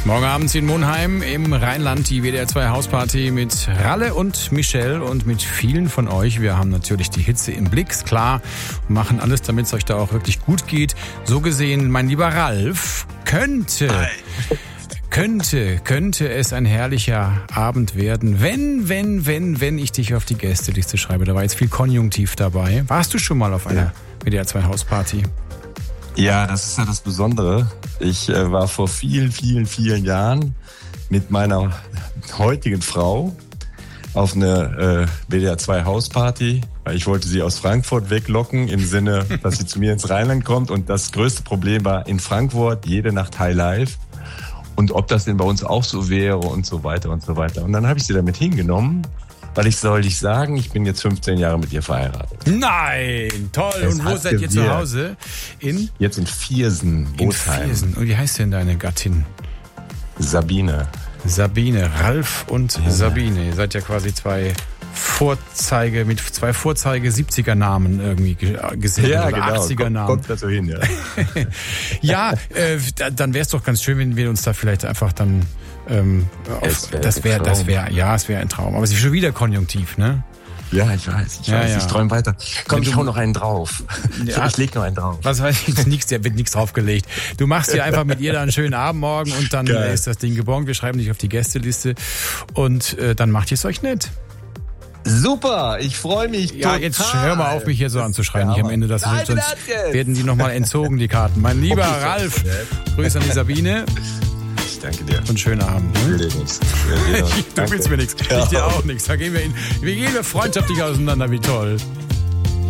Morgen Abend in Monheim im Rheinland die WDR 2 Hausparty mit Ralle und Michelle und mit vielen von euch. Wir haben natürlich die Hitze im Blick, ist klar, und machen alles, damit es euch da auch wirklich gut geht. So gesehen, mein lieber Ralf, könnte es ein herrlicher Abend werden, wenn ich dich auf die Gästeliste schreibe. Da war jetzt viel Konjunktiv dabei. Warst du schon mal auf einer WDR 2 Hausparty? Ja, das ist ja das Besondere. Ich war vor vielen Jahren mit meiner heutigen Frau auf eine WDR 2 Hausparty, weil ich wollte sie aus Frankfurt weglocken, im Sinne, dass sie zu mir ins Rheinland kommt. Und das größte Problem war in Frankfurt jede Nacht High Life. Und ob das denn bei uns auch so wäre und so weiter und so weiter. Und dann habe ich sie damit hingenommen, weil ich sagen, ich bin jetzt 15 Jahre mit ihr verheiratet. Nein, toll. Und wo seid ihr zu Hause? Jetzt in Viersen, Botheim. In Viersen. Und wie heißt denn deine Gattin? Sabine, Ralf und Sabine. Ihr seid ja quasi zwei Vorzeige 70er Namen irgendwie gesehen. Ja, oder genau. 80er Namen. Kommt das so hin, ja. Ja, dann wäre es doch ganz schön, wenn wir uns da vielleicht einfach dann es wäre ein Traum. Aber es ist schon wieder Konjunktiv, ne? Ja, ich weiß. Ich träume weiter. Komm, ich hau noch einen drauf. Ja. Ich leg noch einen drauf. Was weiß ich, da wird nichts draufgelegt. Du machst dir einfach mit ihr da einen schönen Abend morgen und dann ist das Ding gebongt. Wir schreiben dich auf die Gästeliste und dann macht ihr es euch nett. Super, ich freue mich total. Ja, jetzt hör mal auf, mich hier so anzuschreien. Nicht am Ende, sonst werden die nochmal entzogen, die Karten. Mein lieber Ralf, Grüße an die Sabine. Ich danke dir. Und schönen Abend. Ne? Ich will dir nichts. Du willst mir nichts. Ich dir auch nichts. Wir gehen freundschaftlich auseinander, wie toll.